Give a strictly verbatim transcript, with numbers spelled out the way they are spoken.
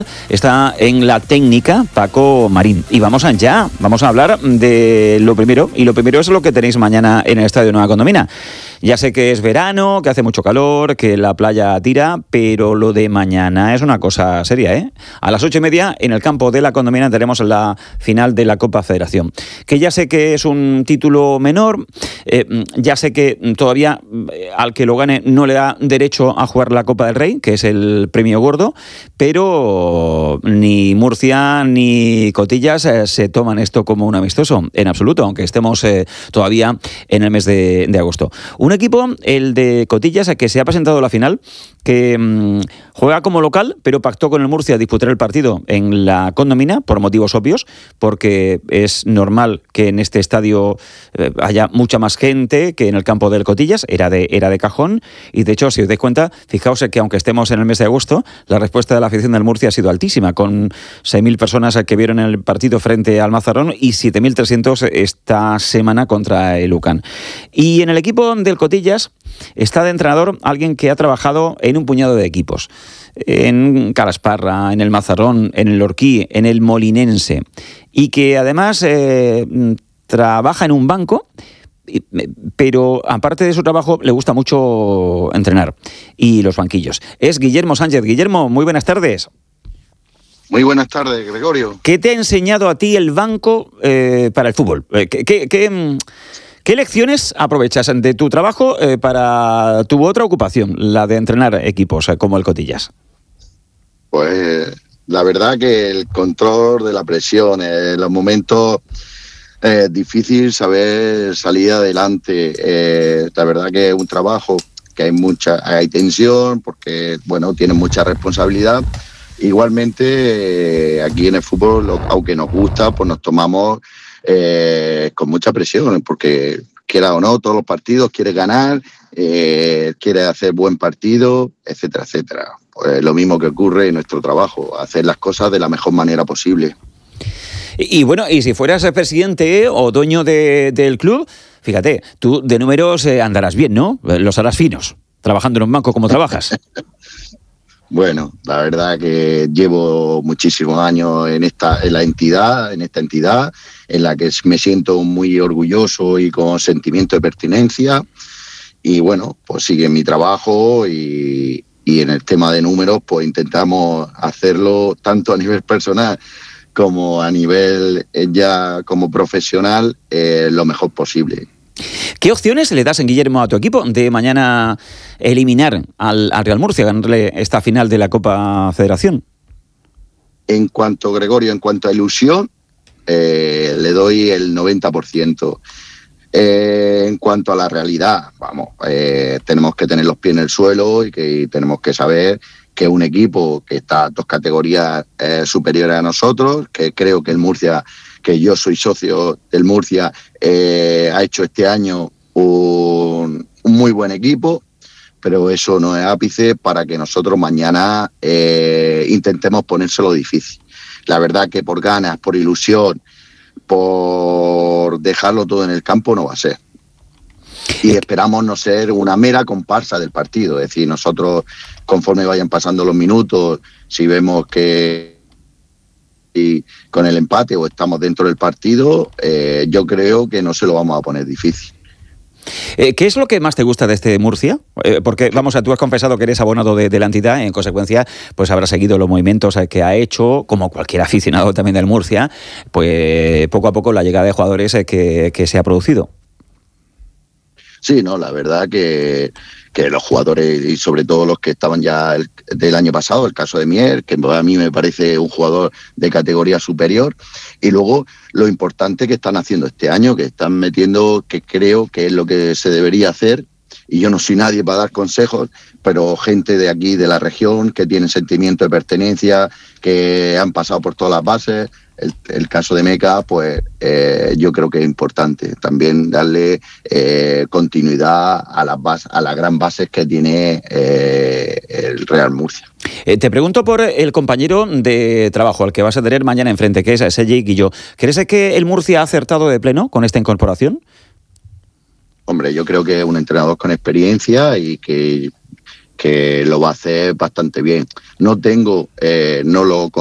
Está en la técnica Paco Marín. Y vamos allá, vamos a hablar de lo primero. Y lo primero es lo que tenéis mañana en el Estadio Nueva Condomina. Ya sé que es verano, que hace mucho calor, que la playa tira, pero lo de mañana es una cosa seria, ¿eh? A las ocho y media, en el campo de la Condomina, tenemos la final de la Copa Federación. Que ya sé que es un título menor, eh, ya sé que todavía eh, al que lo gane no le da derecho a jugar la Copa del Rey, que es el premio gordo, pero ni Murcia ni Cotillas eh, se toman esto como un amistoso, en absoluto, aunque estemos eh, todavía en el mes de, de agosto. Un equipo, el de Cotillas, que se ha presentado a la final, que mmm, juega como local, pero pactó con el Murcia disputar el partido en la Condomina, por motivos obvios, porque es normal que en este estadio eh, haya mucha más gente que en el campo del Cotillas, era de, era de cajón, y de hecho, si os dais cuenta, fijaos que aunque estemos en el mes de agosto, la respuesta de la afición del Murcia ha sido altísima, con seis mil personas que vieron el partido frente al Mazarrón y siete mil trescientos esta semana contra el UCAN. Y en el equipo del Cotillas está de entrenador alguien que ha trabajado en un puñado de equipos. En Calasparra, en el Mazarrón, en el Orquí, en el Molinense. Y que además eh, trabaja en un banco, pero aparte de su trabajo le gusta mucho entrenar. Y los banquillos. Es Guillermo Sánchez. Guillermo, muy buenas tardes. Muy buenas tardes, Gregorio. ¿Qué te ha enseñado a ti el banco eh, para el fútbol? ¿Qué, qué, qué, qué lecciones aprovechas de tu trabajo eh, para tu otra ocupación, la de entrenar equipos eh, como el Cotillas? Pues la verdad que el control de la presión, en los momentos eh, difícil saber salir adelante. Eh, la verdad que es un trabajo que hay mucha, hay tensión porque bueno, tiene mucha responsabilidad. Igualmente, eh, aquí en el fútbol, aunque nos gusta, pues nos tomamos eh, con mucha presión, porque quiera o no, todos los partidos quieres ganar, eh, quieres hacer buen partido, etcétera, etcétera. Pues lo mismo que ocurre en nuestro trabajo, hacer las cosas de la mejor manera posible. Y, y bueno, y si fueras presidente o dueño de, del club, fíjate, tú de números eh, andarás bien, ¿no? Los harás finos, trabajando en un banco como trabajas. Bueno, la verdad que llevo muchísimos años en esta, en la entidad, en esta entidad, en la que me siento muy orgulloso y con sentimiento de pertenencia. Y bueno, pues sigue mi trabajo y, y en el tema de números, pues intentamos hacerlo tanto a nivel personal como a nivel ya como profesional eh, lo mejor posible. ¿Qué opciones le das, en Guillermo, a tu equipo de mañana eliminar al, al Real Murcia, ganarle esta final de la Copa Federación? En cuanto, Gregorio, en cuanto a ilusión, eh, le doy el noventa por ciento. Eh, en cuanto a la realidad, vamos, eh, tenemos que tener los pies en el suelo y que y tenemos que saber que un equipo que está a dos categorías eh, superiores a nosotros, que creo que el Murcia, que yo soy socio del Murcia, eh, ha hecho este año un, un muy buen equipo, pero eso no es ápice para que nosotros mañana eh, intentemos ponérselo difícil. La verdad que por ganas, por ilusión, por dejarlo todo en el campo no va a ser. Y esperamos no ser una mera comparsa del partido, es decir, nosotros conforme vayan pasando los minutos, si vemos que y con el empate o estamos dentro del partido, eh, yo creo que no se lo vamos a poner difícil. Eh, ¿Qué es lo que más te gusta de este Murcia? Eh, porque, vamos, a tú has confesado que eres abonado de, de la entidad, en consecuencia, pues habrás seguido los movimientos que ha hecho, como cualquier aficionado también del Murcia, pues poco a poco la llegada de jugadores que, que se ha producido. Sí, no, la verdad que, que los jugadores y sobre todo los que estaban ya el, del año pasado, el caso de Mier, que a mí me parece un jugador de categoría superior, y luego lo importante que están haciendo este año, que están metiendo, que creo que es lo que se debería hacer, y yo no soy nadie para dar consejos, pero gente de aquí, de la región, que tienen sentimiento de pertenencia, que han pasado por todas las bases. El, el caso de Meca, pues eh, yo creo que es importante también darle eh, continuidad a las base, a las gran bases que tiene eh, el Real Murcia. Eh, te pregunto por el compañero de trabajo al que vas a tener mañana enfrente, que es Sergi Guilló. ¿Crees que el Murcia ha acertado de pleno con esta incorporación? Hombre, yo creo que es un entrenador con experiencia y que que lo va a hacer bastante bien. No tengo, eh, no lo